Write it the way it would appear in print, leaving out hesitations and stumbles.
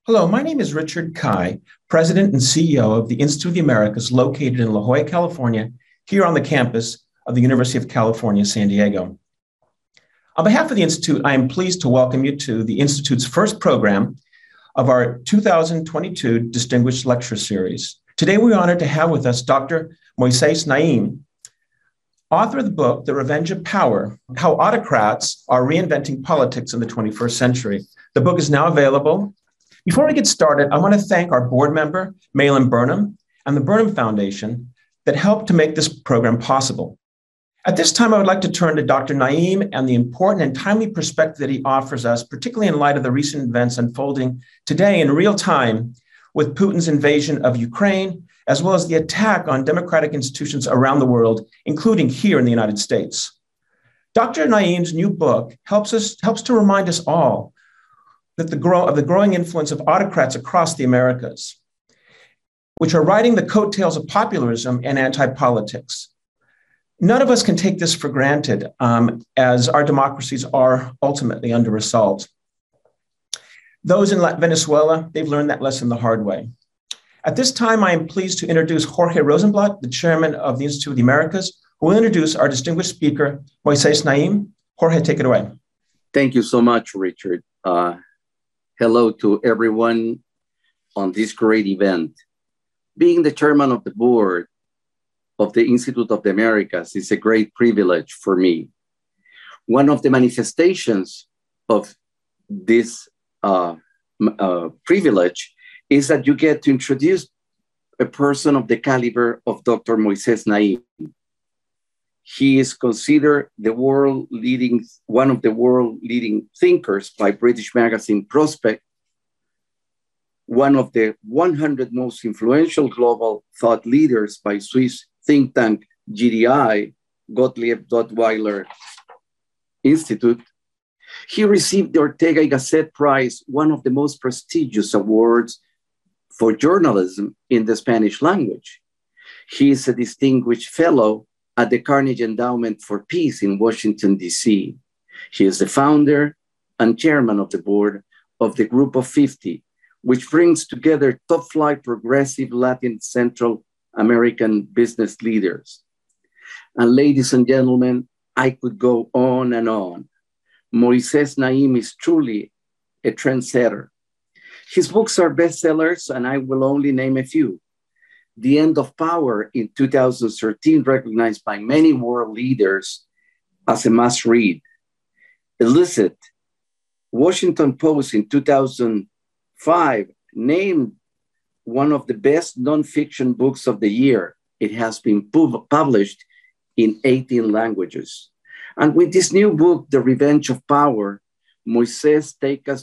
Hello, my name is Richard Kai, President and CEO of the Institute of the Americas, located in La Jolla, California, here on the campus of the University of California, San Diego. On behalf of the Institute, I am pleased to welcome you to the Institute's first program of our 2022 Distinguished Lecture Series. Today, we're honored to have with us Dr. Moises Naim, author of the book, The Revenge of Power, How Autocrats Are Reinventing Politics in the 21st Century. The book is now available. Before we get started, I want to thank our board member, Malin Burnham, and the Burnham Foundation that helped to make this program possible. At this time, I would like to turn to Dr. Naim and the important and timely perspective that he offers us, particularly in light of the recent events unfolding today in real time with Putin's invasion of Ukraine, as well as the attack on democratic institutions around the world, including here in the United States. Dr. Naim's new book helps to remind us all that the growing influence of autocrats across the Americas, which are riding the coattails of populism and anti-politics. None of us can take this for granted, as our democracies are ultimately under assault. Those in Venezuela, they've learned that lesson the hard way. At this time, I am pleased to introduce Jorge Rosenblatt, the chairman of the Institute of the Americas, who will introduce our distinguished speaker, Moises Naim. Jorge, take it away. Thank you so much, Richard. Hello to everyone on this great event. Being the chairman of the board of the Institute of the Americas is a great privilege for me. One of the manifestations of this privilege is that you get to introduce a person of the caliber of Dr. Moises Naim. He is considered one of the world leading thinkers by British magazine Prospect, one of the 100 most influential global thought leaders by Swiss think tank GDI, Gottlieb Duttweiler Institute. He received the Ortega y Gasset Prize, one of the most prestigious awards for journalism in the Spanish language. He is a distinguished fellow at the Carnegie Endowment for Peace in Washington, D.C. He is the founder and chairman of the board of the Group of 50, which brings together top-flight progressive Latin Central American business leaders. And ladies and gentlemen, I could go on and on. Moises Naim is truly a trendsetter. His books are bestsellers, and I will only name a few. The End of Power in 2013, recognized by many world leaders as a must read. Illicit, Washington Post in 2005 named one of the best nonfiction books of the year. It has been published in 18 languages. And with this new book, The Revenge of Power, Moises takes us